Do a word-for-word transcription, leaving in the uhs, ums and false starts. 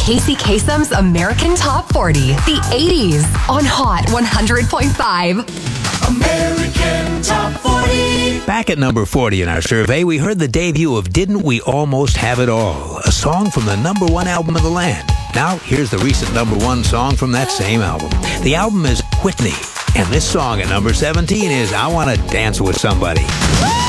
Casey Kasem's American Top forty, the eighties, on Hot one hundred point five. American Top forty. Back at number forty in our survey, we heard the debut of Didn't We Almost Have It All, a song from the number one album of the land. Now, here's the recent number one song from that same album. The album is Whitney, and this song at number seventeen is I Wanna Dance With Somebody.